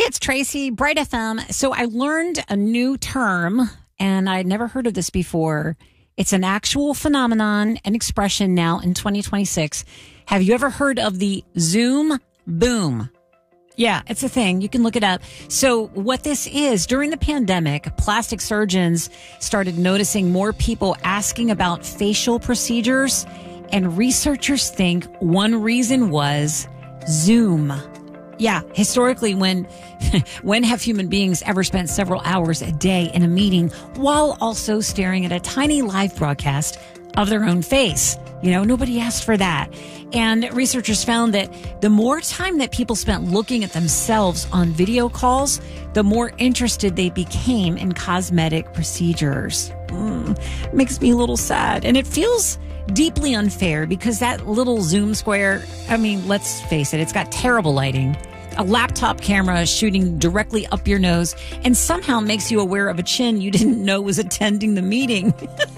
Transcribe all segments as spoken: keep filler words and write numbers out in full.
it's Tracy, Bright F M. So I learned a new term, and I'd never heard of this before. It's an actual phenomenon and expression now in twenty twenty-six. Have you ever heard of the Zoom boom? Yeah, it's a thing. You can look it up. So what this is, during the pandemic, plastic surgeons started noticing more people asking about facial procedures, and researchers think one reason was Zoom. Yeah, historically, when when have human beings ever spent several hours a day in a meeting while also staring at a tiny live broadcast of their own face? You know, nobody asked for that. And researchers found that the more time that people spent looking at themselves on video calls, the more interested they became in cosmetic procedures. Mm, makes me a little sad. And it feels deeply unfair because that little Zoom square, I mean, let's face it, it's got terrible lighting, a laptop camera shooting directly up your nose, and somehow makes you aware of a chin you didn't know was attending the meeting.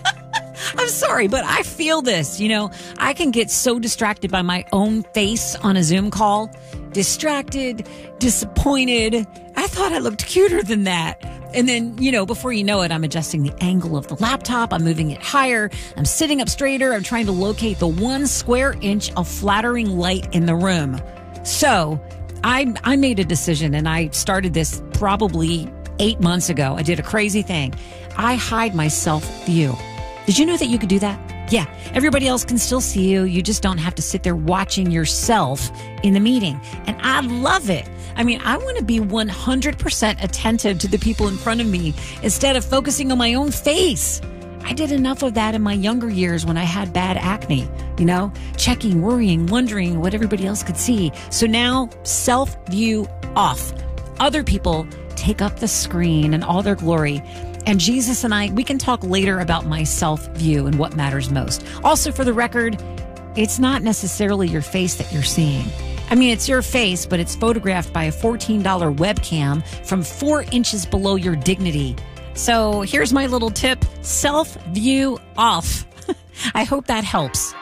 I'm sorry, but I feel this. You know, I can get so distracted by my own face on a Zoom call. Distracted, disappointed. I thought I looked cuter than that. And then, you know, before you know it, I'm adjusting the angle of the laptop. I'm moving it higher. I'm sitting up straighter. I'm trying to locate the one square inch of flattering light in the room. So I, I made a decision, and I started this probably eight months ago. I did a crazy thing. I hide my self-view. Did you know that you could do that? Yeah. Everybody else can still see you. You just don't have to sit there watching yourself in the meeting. And I love it. I mean, I want to be one hundred percent attentive to the people in front of me instead of focusing on my own face. I did enough of that in my younger years when I had bad acne, you know, checking, worrying, wondering what everybody else could see. So now self-view off. Other people take up the screen in all their glory. And Jesus and I, we can talk later about my self-view and what matters most. Also, for the record, it's not necessarily your face that you're seeing. I mean, it's your face, but it's photographed by a fourteen dollars webcam from four inches below your dignity. So here's my little tip. Self-view off. I hope that helps.